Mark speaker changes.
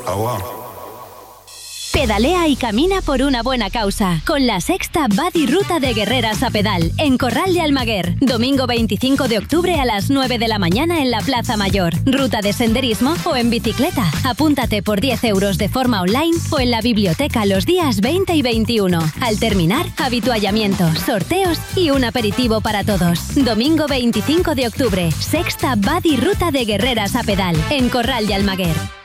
Speaker 1: Pedalea y camina por una buena causa con la sexta Badi Ruta de Guerreras a Pedal en Corral de Almaguer. Domingo 25 de octubre a las 9 de la mañana en la Plaza Mayor. Ruta de senderismo o en bicicleta. Apúntate por 10 euros de forma online o en la biblioteca los días 20 y 21. Al terminar, habituallamiento, sorteos y un aperitivo para todos. Domingo 25 de octubre, sexta Badi Ruta de Guerreras a Pedal en Corral de Almaguer.